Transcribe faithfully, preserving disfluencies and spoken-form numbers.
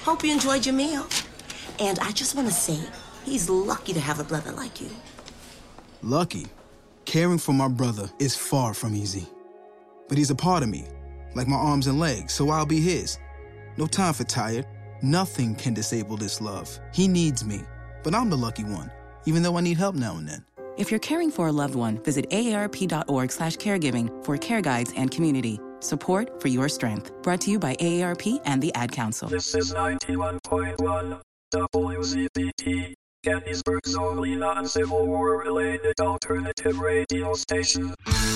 Hope you enjoyed your meal. And I just want to say, he's lucky to have a brother like you. Lucky? Caring for my brother is far from easy. But he's a part of me, like my arms and legs, so I'll be his. No time for tired. Nothing can disable this love. He needs me, but I'm the lucky one, even though I need help now and then. If you're caring for a loved one, visit aarp.org slash caregiving for care guides and community. Support for your strength. Brought to you by A A R P and the Ad Council. This is ninety-one point one W Z B T, Gettysburg's only non-Civil War-related alternative radio station.